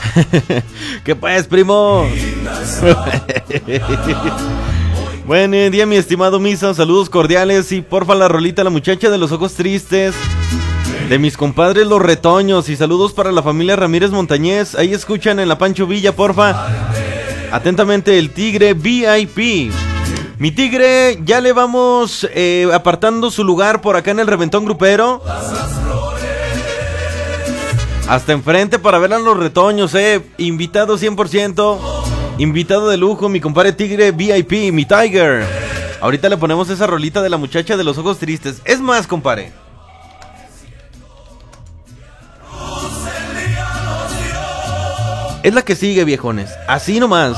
¿Qué pues, primo? Buen día, mi estimado Misa. Saludos cordiales y porfa la rolita La Muchacha de los Ojos Tristes de mis compadres los Retoños. Y saludos para la familia Ramírez Montañez. Ahí escuchan en la Pancho Villa, porfa. Atentamente, el Tigre VIP. Mi Tigre, ya le vamos apartando su lugar por acá en el Reventón Grupero. Hasta enfrente para ver a los Retoños, invitado 100%, invitado de lujo, mi compadre Tigre VIP, mi Tiger. Ahorita le ponemos esa rolita de La Muchacha de los Ojos Tristes. Es más, compadre, es la que sigue, viejones, así nomás.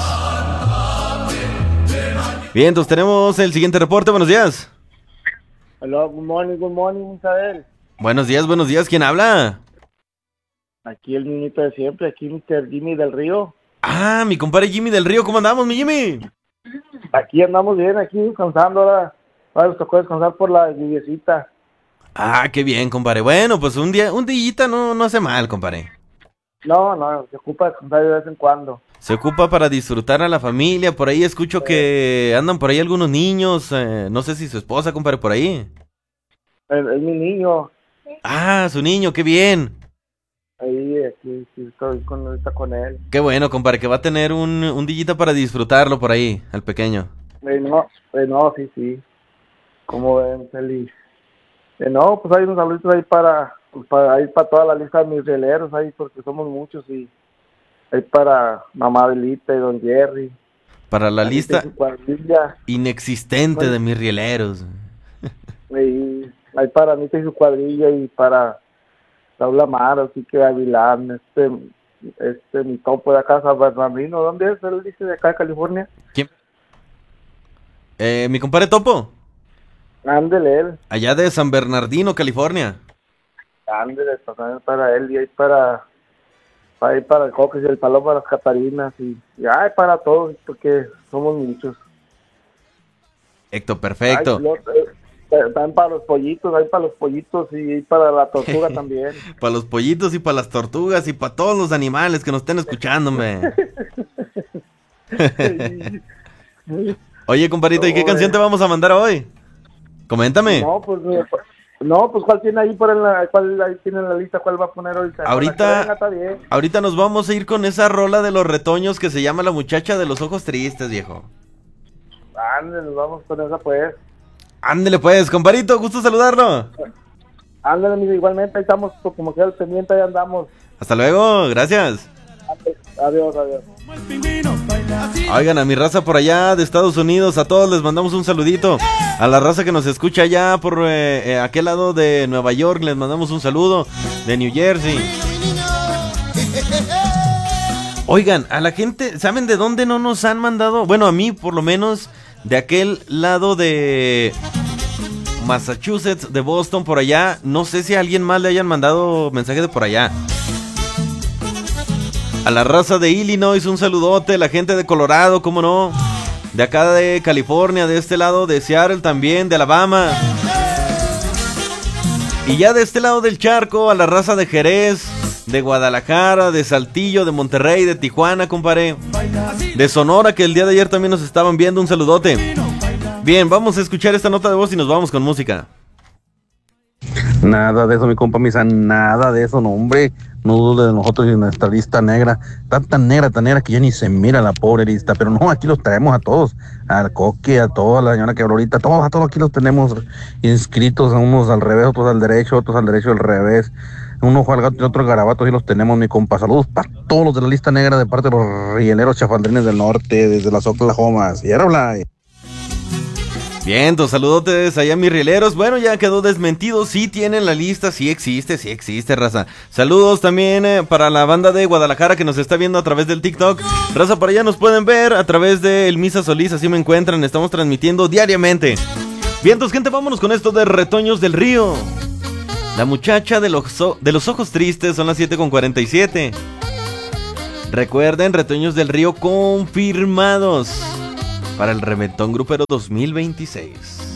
Bien, entonces tenemos el siguiente reporte. Buenos días. Hello, good morning, Isabel. Buenos días, ¿quién habla? Aquí el niñito de siempre, aquí Mr. Jimmy del Río. Ah, mi compadre Jimmy del Río, ¿cómo andamos, mi Jimmy? Aquí andamos bien, aquí descansando, ahora nos tocó descansar por la lluviecita. Ah, qué bien, compadre. Bueno, pues un día no hace mal, compadre. No, se ocupa descansar de vez en cuando. Se ocupa para disfrutar a la familia. Por ahí escucho que andan por ahí algunos niños. No sé si su esposa, compadre, por ahí. Es mi niño. Ah, su niño, qué bien. Ahí, aquí estoy ahorita con él. Qué bueno, compadre, que va a tener un dillita para disfrutarlo por ahí, al pequeño. No, sí. Como ven, feliz. No, pues hay unos saluditos ahí para toda la lista de mis rieleros ahí, porque somos muchos, y ahí para mamá Adelita y don Jerry. Para la lista inexistente de mis rieleros. Ahí para Anita y su cuadrilla, y para Saúl Amaro, así que Avilán, mi topo de acá, San Bernardino. ¿Dónde es? Él dice de acá de California. ¿Quién? Mi compadre Topo. Ándele, él. Allá de San Bernardino, California. Ándele, para él, y ahí para el Coques y el Paloma, las Catarinas, y para todos, porque somos muchos. Héctor, perfecto. También para los pollitos, y para la tortuga también. Para los pollitos y para las tortugas y para todos los animales que nos estén escuchando, hombre. Oye, compadrito, ¿y qué canción te vamos a mandar hoy? Coméntame. No, pues ¿cuál tiene ahí cuál ahí tiene en la lista? ¿Cuál va a poner ahorita? Ahorita nos vamos a ir con esa rola de los Retoños que se llama La Muchacha de los Ojos Tristes, viejo. Ándale, nos vamos con esa, pues. Ándale, pues, compadrito, gusto saludarlo. Ándale, amigo, igualmente, ahí estamos, como queda el pendiente, ahí andamos. Hasta luego, gracias. Adiós. Oigan, a mi raza por allá de Estados Unidos, a todos les mandamos un saludito. A la raza que nos escucha allá por aquel lado de Nueva York, les mandamos un saludo. De New Jersey. Oigan, a la gente, ¿saben de dónde no nos han mandado? Bueno, a mí por lo menos, de aquel lado de Massachusetts, de Boston, por allá. No sé si a alguien más le hayan mandado mensaje de por allá. A la raza de Illinois, un saludote. La gente de Colorado, cómo no. De acá de California, de este lado de Seattle también, de Alabama. Y ya de este lado del charco, a la raza de Jerez, de Guadalajara, de Saltillo, de Monterrey, de Tijuana, compadre. De Sonora, que el día de ayer también nos estaban viendo, un saludote. Bien, vamos a escuchar esta nota de voz y nos vamos con música. Nada de eso, mi compa Misa, nada de eso, no, hombre. No dude de nosotros y de nuestra lista negra. Tan negra que ya ni se mira la pobre lista. Pero no, aquí los traemos a todos. Al Coque, a toda la señora que habló ahorita. A todos aquí los tenemos inscritos. A unos al revés, otros al derecho al revés. Uno ojo al gato y otro al garabato. Y los tenemos, mi compa. Saludos para todos los de la lista negra de parte de los rieleros chafaldrines del norte, desde las Oklahomas. Y ahora Bien, entonces saludotes allá mis rieleros. Bueno, ya quedó desmentido, sí tienen la lista, sí existe, raza. Saludos también para la banda de Guadalajara que nos está viendo a través del TikTok. Raza, por allá nos pueden ver a través de El Misa Solís, así me encuentran, estamos transmitiendo diariamente. Bien, entonces gente, vámonos con esto de Retoños del Río. La Muchacha de los Ojos Tristes, son las 7:47. Recuerden, Retoños del Río confirmados para el Reventón Grupero 2026.